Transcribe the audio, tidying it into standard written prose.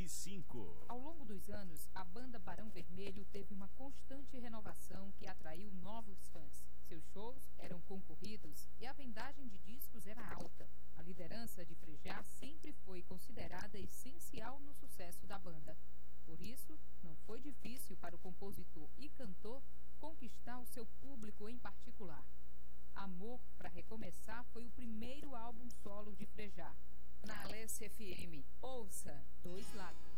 95. Ao longo dos anos, a banda Barão Vermelho teve uma constante renovação que atraiu novos fãs. Seus shows eram concorridos e a vendagem de discos era alta. A liderança de Frejá sempre foi considerada essencial no sucesso da banda. Por isso, não foi difícil para o compositor e cantor conquistar o seu público em particular. Amor para Recomeçar foi o primeiro álbum solo de Frejá. Na Alesse FM, ouça Dois Lados.